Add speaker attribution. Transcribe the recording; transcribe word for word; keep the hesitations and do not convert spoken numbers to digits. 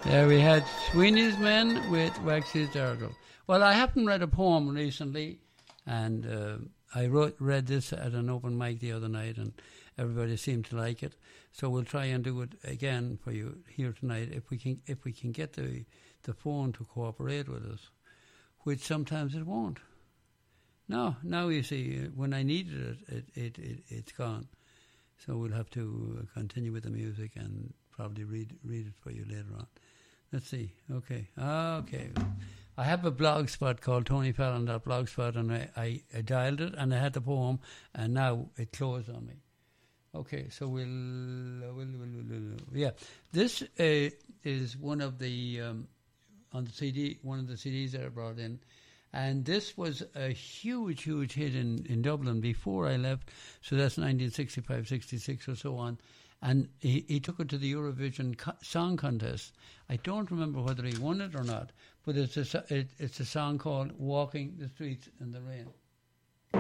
Speaker 1: There we had Sweeney's Men with Waxy's Dargle. Well, I haven't read a poem recently, and uh, I wrote, read this at an open mic the other night, and everybody seemed to like it. So we'll try and do it again for you here tonight if we can if we can get the the phone to cooperate with us, which sometimes it won't. No, now you see, when I needed it, it, it, it it's gone. So we'll have to continue with the music and probably read read it for you later on. Let's see. Okay. Okay. I have a blog spot called Tony Fallon dot blogspot, and I, I, I dialed it and I had the poem, and now it closed on me. Okay, so we'll, uh, we'll, we'll, we'll, we'll yeah. This uh, is one of the um, on the C D, one of the C Ds that I brought in, and this was a huge, huge hit in, in Dublin before I left. So that's nineteen sixty-five, sixty-six or so on. And he, he took it to the Eurovision co- Song Contest. I don't remember whether he won it or not, but it's a, it, it's a song called Walking the Streets in the Rain.